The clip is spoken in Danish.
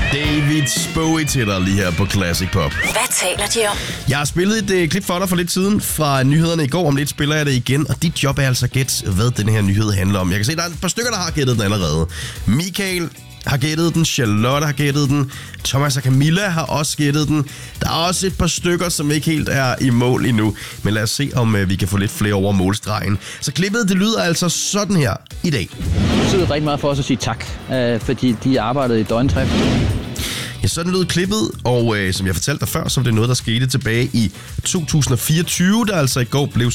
David Bowie til dig lige her på Classic Pop. Hvad taler de om? Jeg har spillet et klip for dig for lidt siden fra nyhederne i går. Om lidt spiller jeg det igen, og dit job er altså at gætte, hvad den her nyhed handler om. Jeg kan se, der er et par stykker, der har gættet den allerede. Michael har gættet den, Charlotte har gættet den, Thomas og Camilla har også gættet den. Der er også et par stykker, som ikke helt er i mål endnu. Men lad os se, om vi kan få lidt flere over målstregen. Så klippet, det lyder altså sådan her i dag. Det betyder rigtig meget for os at sige tak, fordi de arbejdede i døgntræf. Ja, sådan lød klippet, og som jeg fortalte dig før, så var det noget, der skete tilbage i 2024, der altså i går blev